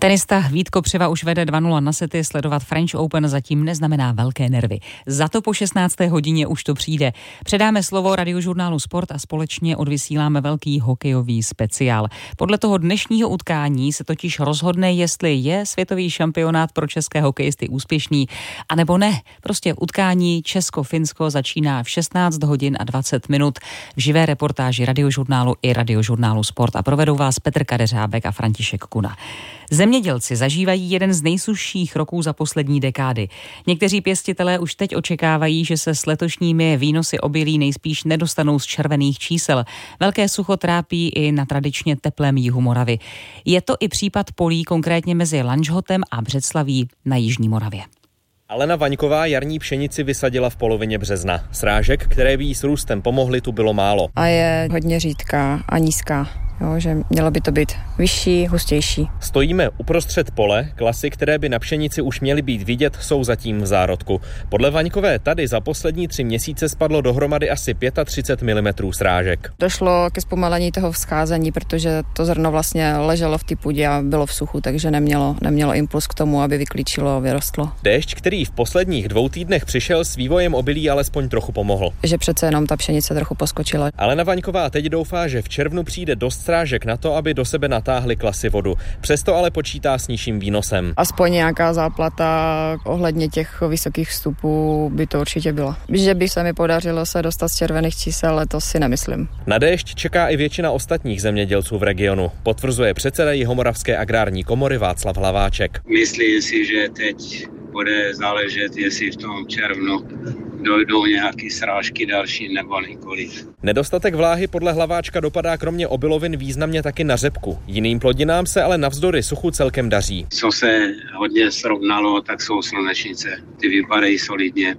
Tenista Vít Kopřiva už vede 2-0 na sety, sledovat French Open zatím neznamená velké nervy. Za to po 16. hodině už to přijde. Předáme slovo Radiožurnálu Sport a společně odvysíláme velký hokejový speciál. Podle toho dnešního utkání se totiž rozhodne, jestli je světový šampionát pro české hokejisty úspěšný, anebo ne. Prostě utkání Česko-Finsko začíná v 16 hodin a 20 minut v živé reportáži Radiožurnálu i Radiožurnálu Sport a provedou vás Petr Kadeřábek a František Kuna. Zemědělci zažívají jeden z nejsušších roků za poslední dekády. Někteří pěstitelé už teď očekávají, že se s letošními výnosy obilí nejspíš nedostanou z červených čísel. Velké sucho trápí i na tradičně teplém jihu Moravy. Je to i případ polí konkrétně mezi Lanžhotem a Břeclaví na jižní Moravě. Alena Vaňková jarní pšenici vysadila v polovině března. Srážek, které by jí s růstem pomohly, tu bylo málo. A je hodně řídká a nízká. Jo, že mělo by to být vyšší, hustější. Stojíme uprostřed pole, klasy, které by na pšenici už měly být vidět, jsou zatím v zárodku. Podle Vaňkové tady za poslední 3 měsíce spadlo dohromady asi 35 mm srážek. Došlo ke zpomalení toho vzcházení, protože to zrno vlastně leželo v té půdě a bylo v suchu, takže nemělo impuls k tomu, aby vyklíčilo a vyrostlo. Déšť, který v posledních 2 týdnech přišel, s vývojem obilí alespoň trochu pomohl. Že přece jenom ta pšenice trochu poskočila. Alena Vaňková teď doufá, že v červnu přijde dost srážek na to, aby do sebe natáhly klasy vodu. Přesto ale počítá s nižším výnosem. Aspoň nějaká záplata ohledně těch vysokých vstupů by to určitě byla. Že by se mi podařilo se dostat z červených čísel, ale to si nemyslím. Na déšť čeká i většina ostatních zemědělců v regionu, potvrzuje předseda Jihomoravské agrární komory Václav Hlaváček. Myslím si, že teď bude záležet, jestli v tom červnu dojdou nějaké srážky další nebo nikoliv. Nedostatek vláhy podle Hlaváčka dopadá kromě obilovin významně taky na řepku. Jiným plodinám se ale navzdory suchu celkem daří. Co se hodně srovnalo, tak jsou slunečnice. Ty vypadají solidně.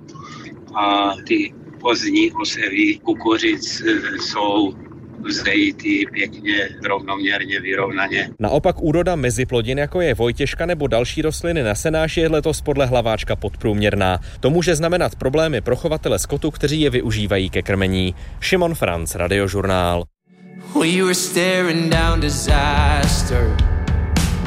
A ty pozdní osevy kukuřic jsou vzdejitý pěkně, rovnoměrně, vyrovnaně. Naopak úroda meziplodin, jako je vojtěžka nebo další rostliny na senáši, je letos podle Hlaváčka podprůměrná. To může znamenat problémy pro chovatele skotu, kteří je využívají ke krmení. Šimon Franc, Radiožurnál. We were staring down disaster.